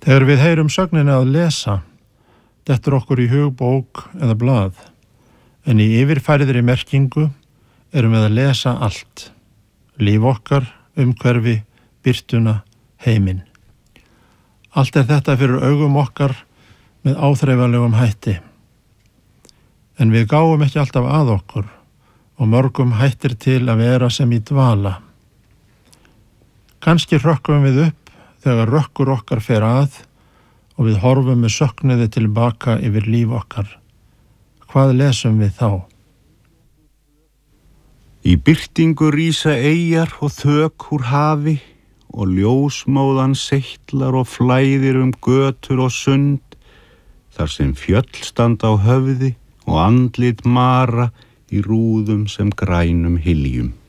Þegar við heyrum sögnina að lesa, dettur okkur í hug bók eða blað, en í yfirfærðri merkingu erum við að lesa allt. Líf okkar, umhverfi, birtuna, heiminn. Allt þetta fyrir augum okkar með áþreifanlegum hætti. En við gáum ekki alltaf að okkur og mörgum hættir til að vera sem í dvala. Kannski hrökkum við upp þegar rökkur okkar fer að og við horfum með söknuði tilbaka yfir líf okkar. Hvað lesum við þá? Í birtingu rísa eyjar og þök úr hafi og ljósmóðan seytlar og flæðir götur og sund, þar sem fjöll standa á höfði og andlit mara í rúðum sem grænum hyljum.